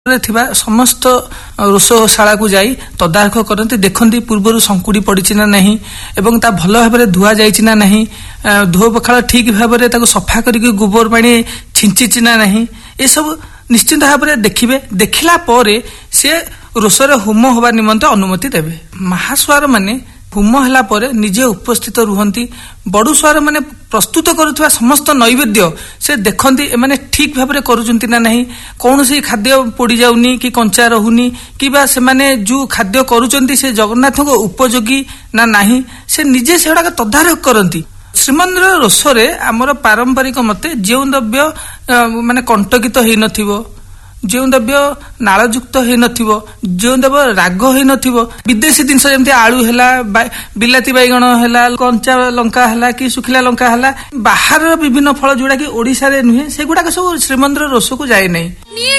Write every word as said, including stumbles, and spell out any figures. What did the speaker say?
ଥିବା ସମସ୍ତ ରୋଷଶାଳା को ଯାଇ ତଦାରଖ କରନ୍ତି, ଦେଖନ୍ତି ପୂର୍ବରୁ ସଙ୍କୁଡି ପଡିଛି ନା ନାହିଁ ଏବଂ ତା ଭଲ ଭାବରେ ଧୁଆ ଯାଇଛି ନା ନାହିଁ, ଧୋ ପଖାଳ ଠିକ ଭାବରେ ତାକୁ ସଫା କରିକି ଗୋବର ପାଣି ଛିଞ୍ଚିଛି ନା ନାହିଁ, ଏସବୁ ନିଶ୍ଚିତ ଭାବରେ ଦେଖିବେ। ଦେଖିଲା ପରେ ସେ ରୋଷରେ ହୋମ ହେବା ନିମନ୍ତେ ଅନୁମତି ଦେବେ। ମହାସୁଆର ମାନେ ହୋମ ହେଲା ପରେ ନିଜେ ଉପସ୍ଥିତ ରୁହନ୍ତି। ବଡୁସୁଆର ମାନେ ପ୍ରସ୍ତୁତ କରୁଥିବା ସମସ୍ତ ନୈବେଦ୍ୟ ସେ ଦେଖନ୍ତି ଏମାନେ ଠିକ ଭାବରେ କରୁଛନ୍ତି ନା ନାହିଁ, କୌଣସି ଖାଦ୍ୟ ପୋଡି ଯାଉନି କି କଞ୍ଚା ରହୁନି, କିବା ସେମାନେ ଯୋଉ ଖାଦ୍ୟ କରୁଛନ୍ତି ସେ ଜଗନ୍ନାଥଙ୍କ ଉପଯୋଗୀ ନା ନାହିଁ, ସେ ନିଜେ ସେଗୁଡାକ ତଦାରଖ କରନ୍ତି। ଶ୍ରୀମନ୍ଦିର ରୋଷରେ ଆମର ପାରମ୍ପରିକ ମତେ ଯେଉଁ ଦ୍ରବ୍ୟ ମାନେ କଣ୍ଟକିତ ହେଇନଥିବ, ଯେଉଁ ଦ୍ରବ୍ୟ ନାଳଯୁକ୍ତ ହେଇନଥିବ, ଯେଉଁ ଦ୍ରବ୍ୟ ରାଗ ହେଇନଥିବ, ବିଦେଶୀ ଜିନିଷ ଯେମିତି ଆଳୁ ହେଲା, ବିଲାତି ବାଇଗଣ ହେଲା, କଞ୍ଚା ଲଙ୍କା ହେଲା କି ଶୁଖିଲା ଲଙ୍କା ହେଲା, ବାହାରର ବିଭିନ୍ନ ଫଳ ଯୋଉଟା କି ଓଡିଶାରେ ନୁହେଁ, ସେଗୁଡାକ ସବୁ ଶ୍ରୀମନ୍ଦିର ରୋଷକୁ ଯାଏ ନାହିଁ।